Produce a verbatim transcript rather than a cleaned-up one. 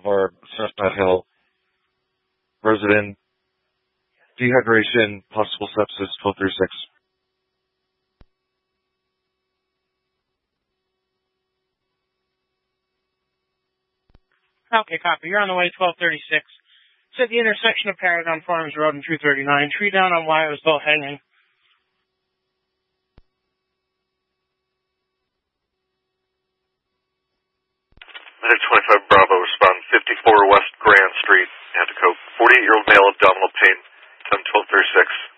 or Chestnut Hill. Resident, dehydration, possible sepsis, twelve thirty-six. Okay, copy. You're on the way, twelve thirty-six. It's at the intersection of Paragon Farms Road and two thirty-nine. Tree down on wire is still hanging. one twenty-five Bravo, respond fifty-four West Grand Street, Antico. forty-eight-year-old male, abdominal pain, time twelve thirty-six.